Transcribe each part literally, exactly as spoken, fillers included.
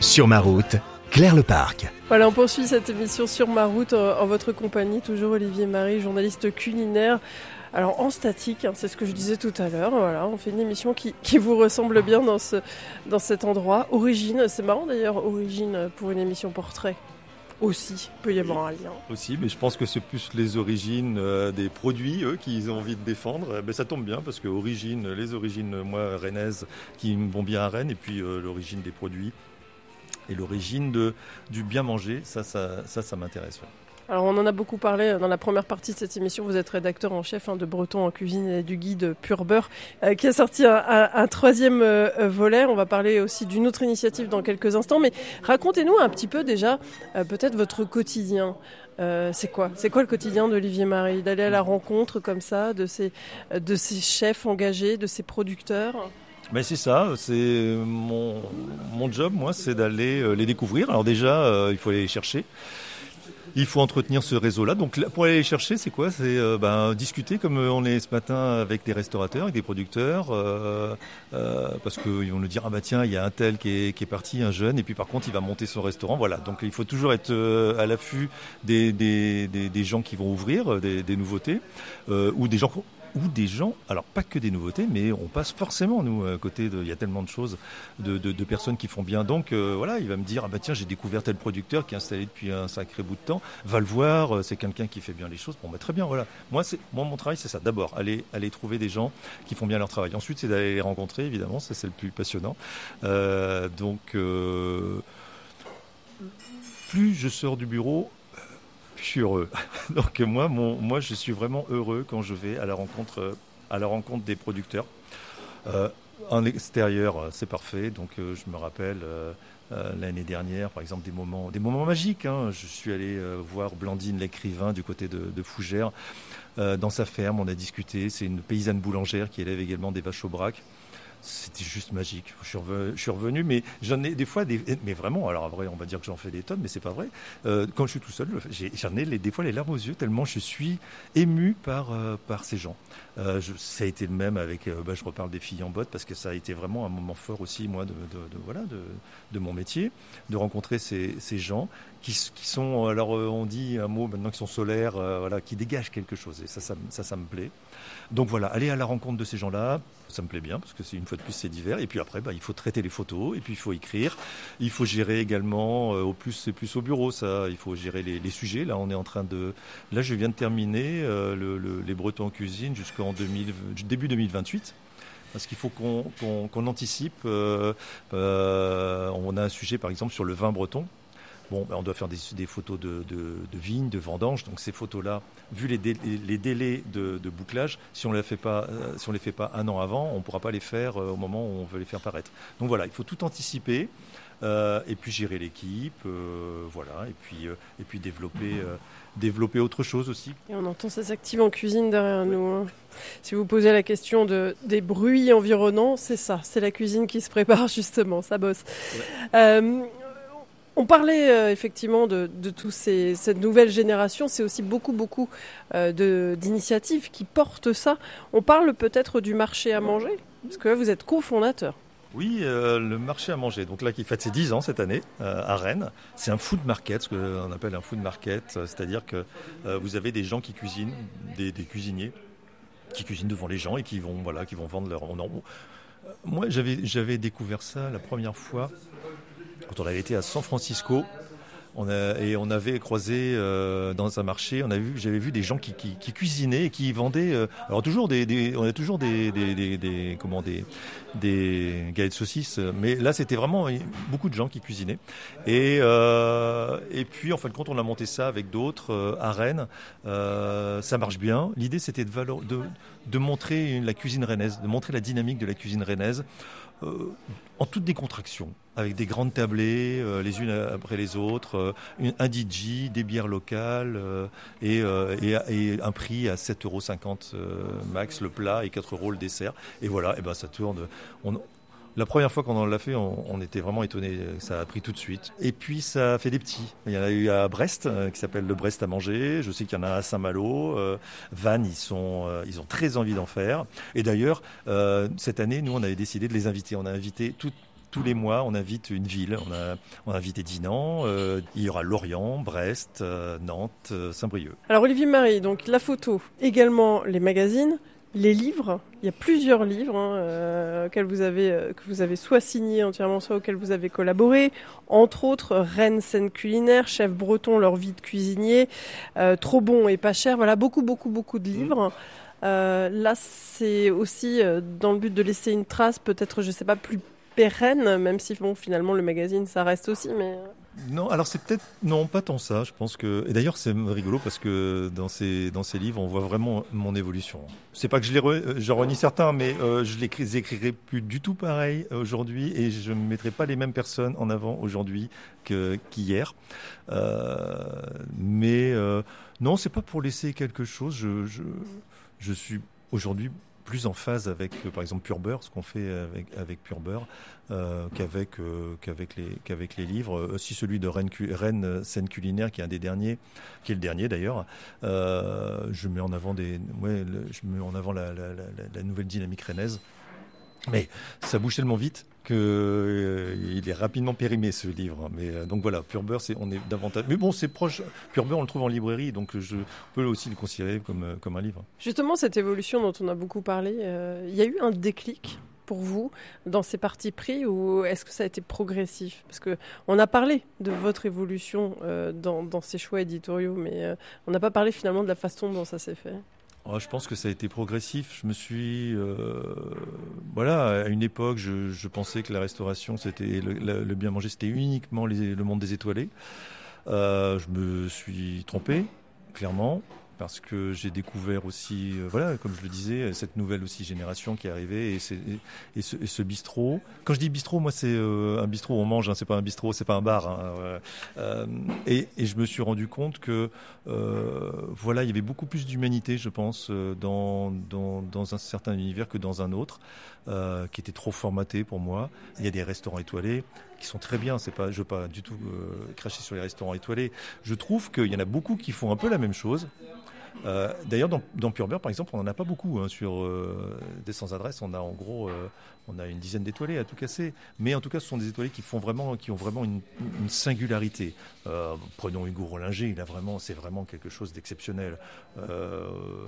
Sur ma route, Claire Leparc. Voilà, on poursuit cette émission Sur ma route en, en votre compagnie, toujours Olivier Marie, journaliste culinaire. Alors en statique, hein, c'est ce que je disais tout à l'heure, voilà, on fait une émission qui, qui vous ressemble bien dans, ce, dans cet endroit. Origine, c'est marrant d'ailleurs, origine pour une émission portrait. Aussi, il peut y avoir un lien. Aussi, mais je pense que c'est plus les origines euh, des produits, eux, qu'ils ont envie de défendre. Eh ben, ça tombe bien, parce que origine, les origines, moi, rennaises, qui vont bien à Rennes, et puis euh, l'origine des produits et l'origine de, du bien manger, ça, ça, ça, ça m'intéresse. Ouais. Alors on en a beaucoup parlé dans la première partie de cette émission, vous êtes rédacteur en chef hein, de Breton en cuisine et du guide Pur Beurre euh, qui a sorti un, un, un troisième euh, volet. On va parler aussi d'une autre initiative dans quelques instants, mais racontez-nous un petit peu déjà euh, peut-être votre quotidien. Euh, c'est quoi C'est quoi le quotidien d'Olivier Marie? D'aller à la rencontre comme ça de ces, de ces chefs engagés, de ces producteurs? Mais c'est ça, c'est mon, mon job, moi, c'est d'aller les découvrir. Alors déjà, euh, il faut aller les chercher. Il faut entretenir ce réseau-là. Donc pour aller les chercher, c'est quoi? C'est euh, ben, discuter comme on est ce matin avec des restaurateurs, avec des producteurs, euh, euh, parce qu'ils vont nous dire ah bah tiens il y a un tel qui est, qui est parti, un jeune, et puis par contre il va monter son restaurant. Voilà. Donc il faut toujours être euh, à l'affût des, des, des, des gens qui vont ouvrir, des, des nouveautés, euh, ou des gens ou des gens, alors pas que des nouveautés, mais on passe forcément, nous, à côté de, il y a tellement de choses, de, de, de personnes qui font bien. Donc, euh, voilà, il va me dire, ah bah tiens, j'ai découvert tel producteur qui est installé depuis un sacré bout de temps, va le voir, c'est quelqu'un qui fait bien les choses. Bon, bah très bien, voilà. Moi, c'est, moi mon travail, c'est ça. D'abord, aller, aller trouver des gens qui font bien leur travail. Ensuite, c'est d'aller les rencontrer, évidemment, ça, c'est le plus passionnant. Euh, donc, euh, plus je sors du bureau, je suis heureux. Donc moi, mon, moi, je suis vraiment heureux quand je vais à la rencontre, à la rencontre des producteurs. Euh, en extérieur, c'est parfait. Donc euh, je me rappelle euh, euh, l'année dernière, par exemple, des moments, des moments magiques. Hein. Je suis allé euh, voir Blandine l'écrivain du côté de, de Fougères. Euh, dans sa ferme, on a discuté. C'est une paysanne boulangère qui élève également des vaches au braque. C'était juste magique. Je suis revenu, je suis revenu mais j'en ai des fois, des, mais vraiment, alors après, on va dire que j'en fais des tonnes, mais c'est pas vrai. Euh, quand je suis tout seul, j'ai, j'en ai les, des fois les larmes aux yeux, tellement je suis ému par, euh, par ces gens. Euh, je, ça a été le même avec, euh, bah, je reparle des filles en botte, parce que ça a été vraiment un moment fort aussi, moi, de, de, de, voilà, de, de mon métier, de rencontrer ces, ces gens qui, qui sont, alors euh, on dit un mot maintenant, qui sont solaires, euh, voilà, qui dégagent quelque chose, et ça, ça, ça, ça me plaît. Donc voilà, aller à la rencontre de ces gens-là, ça me plaît bien, parce que c'est une fois de plus, c'est divers. Et puis après, bah, il faut traiter les photos, et puis il faut écrire. Il faut gérer également, euh, au plus, c'est plus au bureau, ça. Il faut gérer les, les sujets. Là, on est en train de... Là, je viens de terminer euh, le, le, les Bretons en cuisine jusqu'en deux mille, début deux mille vingt-huit. Parce qu'il faut qu'on, qu'on, qu'on anticipe. Euh, euh, on a un sujet, par exemple, sur le vin breton. Bon, ben on doit faire des, des photos de, de, de vignes, de vendanges. Donc ces photos-là, vu les, délais, les délais de, de bouclage, si on ne les fait pas, euh, si on les fait pas un an avant, on ne pourra pas les faire euh, au moment où on veut les faire paraître. Donc voilà, il faut tout anticiper euh, et puis gérer l'équipe, euh, voilà, et puis euh, et puis développer euh, développer autre chose aussi. Et on entend ces actives en cuisine derrière nous. Hein. Si vous posez la question de des bruits environnants, c'est ça, c'est la cuisine qui se prépare justement, ça bosse. Ouais. Euh, On parlait euh, effectivement de, de toute cette nouvelle génération, c'est aussi beaucoup, beaucoup euh, de, d'initiatives qui portent ça. On parle peut-être du marché à manger, parce que là, vous êtes cofondateur. Oui, euh, le marché à manger, donc là qui fête ses dix ans cette année euh, à Rennes. C'est un food market, ce qu'on appelle un food market, c'est-à-dire que euh, vous avez des gens qui cuisinent, des, des cuisiniers qui cuisinent devant les gens et qui vont, voilà, qui vont vendre leur... Moi, j'avais, j'avais découvert ça la première fois quand on avait été à San Francisco, on a, et on avait croisé euh, dans un marché, on a vu, j'avais vu des gens qui, qui, qui cuisinaient et qui vendaient. Euh, alors toujours des, des, on a toujours des, des, des, des comment des, des galettes de saucisses, mais là c'était vraiment beaucoup de gens qui cuisinaient. Et euh, et puis en fin de compte, on a monté ça avec d'autres euh, à Rennes. Euh, ça marche bien. L'idée c'était de, valor, de, de montrer une, la cuisine rennaise, de montrer la dynamique de la cuisine rennaise. Euh, en toute décontraction, avec des grandes tablées, euh, les unes après les autres, euh, une, un D J, des bières locales euh, et, euh, et, et un prix à sept euros cinquante euh, max le plat et quatre euros le dessert. Et voilà, et ben ça tourne. On, La première fois qu'on en l'a fait, on, on était vraiment étonnés. Ça a pris tout de suite. Et puis, ça a fait des petits. Il y en a eu à Brest, euh, qui s'appelle le Brest à manger. Je sais qu'il y en a à Saint-Malo. Euh, Vannes, ils, sont, euh, ils ont très envie d'en faire. Et d'ailleurs, euh, cette année, nous, on avait décidé de les inviter. On a invité tout, tous les mois, on invite une ville. On a, on a invité Dinan, euh, il y aura Lorient, Brest, euh, Nantes, euh, Saint-Brieuc. Alors Olivier Marie, donc la photo, également les magazines, les livres. Il y a plusieurs livres hein, euh, auxquels vous avez, euh, que vous avez soit signés entièrement, soit auxquels vous avez collaboré. Entre autres, Rennes, scène culinaire, Chef breton, leur vie de cuisinier, euh, Trop bon et pas cher. Voilà, beaucoup, beaucoup, beaucoup de livres. Euh, là, c'est aussi euh, dans le but de laisser une trace, peut-être, je sais pas, plus pérenne, même si bon, finalement le magazine, ça reste aussi, mais... Non, alors c'est peut-être non pas tant ça. Je pense que et d'ailleurs c'est rigolo parce que dans ces dans ces livres on voit vraiment mon évolution. C'est pas que je les re, j'en renie certains, mais euh, je les écrirai plus du tout pareil aujourd'hui et je ne mettrai pas les mêmes personnes en avant aujourd'hui que qu'hier. Euh, mais euh, non, c'est pas pour laisser quelque chose. Je je, je suis aujourd'hui plus en phase avec, euh, par exemple, Pure Beurre, ce qu'on fait avec, avec Pure Beurre, euh, qu'avec, euh, qu'avec, les, qu'avec les livres. Euh, aussi celui de Rennes, Rennes scène culinaire, qui est un des derniers, qui est le dernier d'ailleurs. Euh, je mets en avant, des, ouais, le, je mets en avant la, la, la, la nouvelle dynamique rennaise. Mais ça bouge tellement vite qu'il euh, est rapidement périmé ce livre. Mais euh, donc voilà, Pure Beurre, c'est, on est davantage. Mais bon, c'est proche. Pure Beurre, on le trouve en librairie, donc je peux aussi le considérer comme, euh, comme un livre. Justement, cette évolution dont on a beaucoup parlé, euh, il y a eu un déclic pour vous dans ces partis pris ou est-ce que ça a été progressif? Parce que on a parlé de votre évolution euh, dans, dans ces choix éditoriaux, mais euh, on n'a pas parlé finalement de la façon dont ça s'est fait. Oh, je pense que ça a été progressif. Je me suis, euh, voilà, à une époque, je, je pensais que la restauration, c'était le, le, le bien manger, c'était uniquement les, le monde des étoilés. Euh, je me suis trompé, clairement, parce que j'ai découvert aussi, euh, voilà, comme je le disais, cette nouvelle aussi génération qui est arrivée et, c'est, et, et, ce, et ce bistrot. Quand je dis bistrot, moi, c'est euh, un bistrot où on mange, hein, c'est pas un bistrot, c'est pas un bar. Hein, euh, et, et je me suis rendu compte que, euh, voilà, il y avait beaucoup plus d'humanité, je pense, dans, dans, dans un certain univers que dans un autre, euh, qui était trop formaté pour moi. Il y a des restaurants étoilés qui sont très bien. C'est pas, je veux pas du tout euh, cracher sur les restaurants étoilés. Je trouve qu'il y en a beaucoup qui font un peu la même chose. Euh, d'ailleurs, dans, dans Pure Beurre, par exemple, on n'en a pas beaucoup hein, sur euh, des sans-adresse. On a en gros, euh, on a une dizaine d'étoilés à tout casser. Mais en tout cas, ce sont des étoilés qui font vraiment, qui ont vraiment une, une singularité. Euh, prenons Hugo Rollinger, il a vraiment, c'est vraiment quelque chose d'exceptionnel. Euh,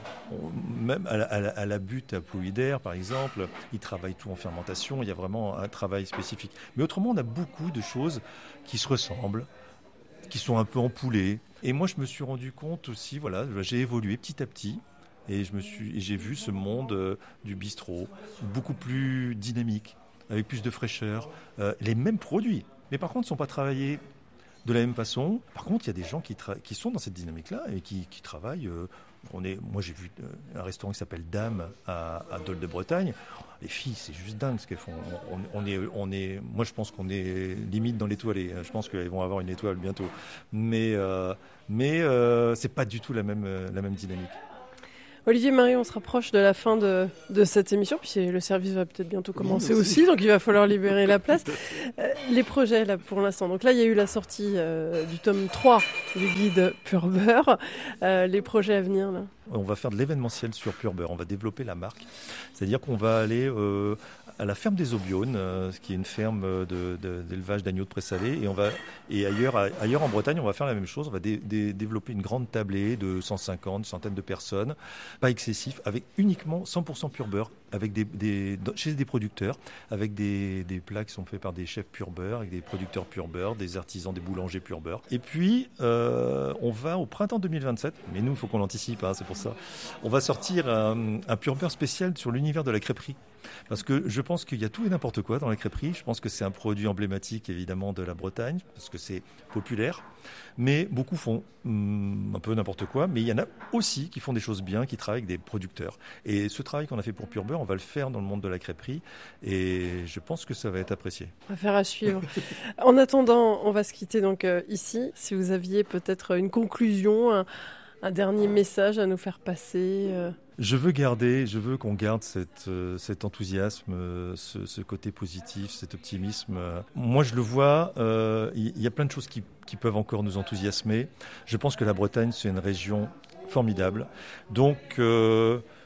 on, même à la, à, la, à la butte à Plouidère, par exemple, il travaille tout en fermentation. Il y a vraiment un travail spécifique. Mais autrement, on a beaucoup de choses qui se ressemblent, qui sont un peu empoulées. Et moi, je me suis rendu compte aussi, voilà, j'ai évolué petit à petit et je me suis, et j'ai vu ce monde euh, du bistrot beaucoup plus dynamique, avec plus de fraîcheur, euh, les mêmes produits. Mais par contre, ils ne sont pas travaillés de la même façon. Par contre, il y a des gens qui, tra- qui sont dans cette dynamique-là et qui, qui travaillent. Euh, on est, moi, j'ai vu euh, un restaurant qui s'appelle Dame à, à Dole de Bretagne. Les filles, c'est juste dingue ce qu'elles font. On, on, est, on est, moi, je pense qu'on est limite dans l'étoilé. Je pense qu'elles vont avoir une étoile bientôt. Mais, euh, mais euh, c'est pas du tout la même, la même dynamique. Olivier Marie, on se rapproche de la fin de, de cette émission, puis le service va peut-être bientôt commencer oui, aussi. aussi, donc il va falloir libérer la place. Euh, les projets, là, pour l'instant. Donc là, il y a eu la sortie euh, du tome trois du guide Pure Beurre. Euh, les projets à venir, là. On va faire de l'événementiel sur Pure Beurre. On va développer la marque. C'est-à-dire qu'on va aller euh, à la ferme des Aubionnes, euh, qui est une ferme de, de, d'élevage d'agneaux de présalé. Et, on va, et ailleurs, ailleurs en Bretagne, on va faire la même chose. On va dé, dé, développer une grande tablée de cent cinquante, une centaine de personnes, pas excessif, avec uniquement cent pour cent Pure Beurre, avec des, des, chez des producteurs, avec des, des plats qui sont faits par des chefs Pure Beurre, avec des producteurs Pure Beurre, des artisans, des boulangers Pure Beurre. Et puis, euh, on va au printemps deux mille vingt-sept, mais nous, il faut qu'on l'anticipe, hein, c'est pour ça. On va sortir un, un Pure Beurre spécial sur l'univers de la crêperie. Parce que je pense qu'il y a tout et n'importe quoi dans la crêperie. Je pense que c'est un produit emblématique, évidemment, de la Bretagne, parce que c'est populaire. Mais beaucoup font hum, un peu n'importe quoi. Mais il y en a aussi qui font des choses bien, qui travaillent avec des producteurs. Et ce travail qu'on a fait pour Pure Beurre, on va le faire dans le monde de la crêperie. Et je pense que ça va être apprécié. Affaire à suivre. En attendant, on va se quitter donc euh, ici. Si vous aviez peut-être une conclusion, un, un dernier message à nous faire passer euh... Je veux garder, je veux qu'on garde cette, euh, cet enthousiasme, euh, ce, ce côté positif, cet optimisme. Moi, je le vois, euh, il y a plein de choses qui, qui peuvent encore nous enthousiasmer. Je pense que la Bretagne, c'est une région formidable. Donc, euh,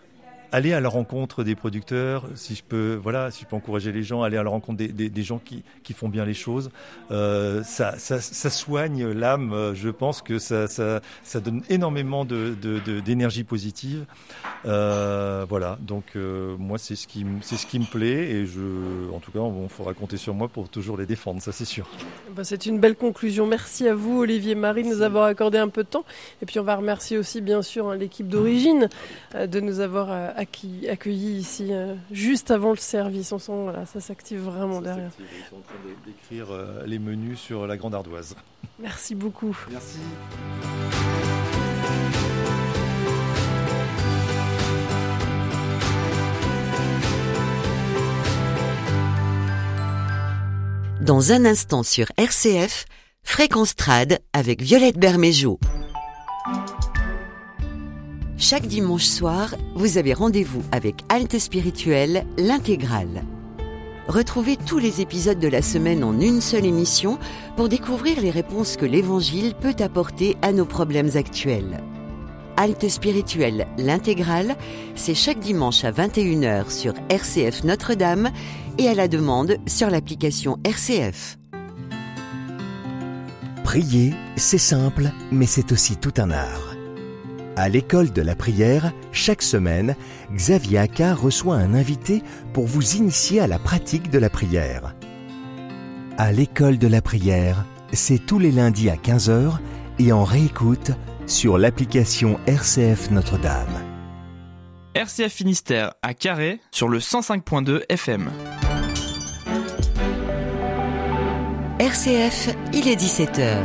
aller à la rencontre des producteurs, si je peux, voilà, si je peux encourager les gens, aller à la rencontre des, des, des gens qui, qui font bien les choses, euh, ça, ça, ça soigne l'âme. Je pense que ça, ça, ça donne énormément de, de, de, d'énergie positive. Euh, voilà, donc euh, moi c'est ce qui, c'est ce qui me plaît et je, en tout cas, il faudra compter sur moi pour toujours les défendre, ça c'est sûr. Ben, c'est une belle conclusion. Merci à vous, Olivier Marie, de nous avoir accordé un peu de temps. Et puis on va remercier aussi bien sûr hein, l'équipe d'origine euh, de nous avoir euh, accueillis, accueillis ici euh, juste avant le service. On sent, voilà, ça s'active vraiment ça derrière. S'active. Ils sont en train d'écrire euh, les menus sur la Grande Ardoise. Merci beaucoup. Merci. Dans un instant sur R C F, Fréquence Trad avec Violette Berméjo. Chaque dimanche soir, vous avez rendez-vous avec Halte Spirituelle, l'intégrale. Retrouvez tous les épisodes de la semaine en une seule émission pour découvrir les réponses que l'Évangile peut apporter à nos problèmes actuels. Halte Spirituelle, l'intégrale, c'est chaque dimanche à vingt et une heures sur R C F Notre-Dame et à la demande sur l'application R C F. Prier, c'est simple, mais c'est aussi tout un art. À l'école de la prière, chaque semaine, Xavier Accard reçoit un invité pour vous initier à la pratique de la prière. À l'école de la prière, c'est tous les lundis à quinze heures et en réécoute sur l'application R C F Notre-Dame. R C F Finistère à Carré sur le cent cinq point deux F M. R C F, il est dix-sept heures.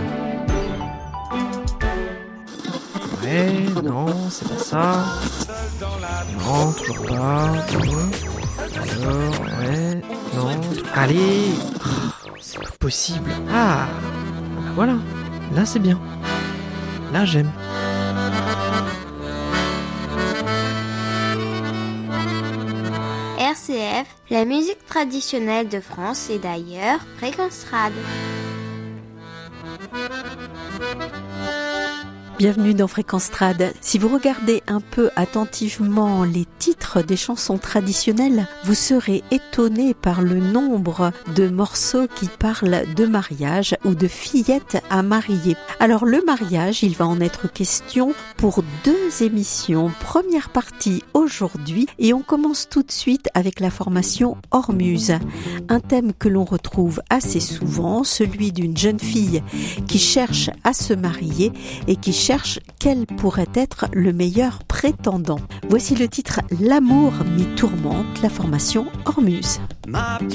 Ouais, non, c'est pas ça. Non, toujours pas. Alors, ouais, non. Allez, oh, c'est pas possible. Ah, bah voilà, là c'est bien. Là j'aime. R C F, la musique traditionnelle de France et d'ailleurs, Fréquence Trad. Bienvenue dans Fréquence Trad. Si vous regardez un peu attentivement les titres des chansons traditionnelles, vous serez étonné par le nombre de morceaux qui parlent de mariage ou de fillettes à marier. Alors le mariage, il va en être question pour deux émissions. Première partie aujourd'hui et on commence tout de suite avec la formation Ormuz. Un thème que l'on retrouve assez souvent, celui d'une jeune fille qui cherche à se marier et qui cherche quel pourrait être le meilleur prétendant. Voici le titre L'amour m'y tourmente, la formation Ormuz.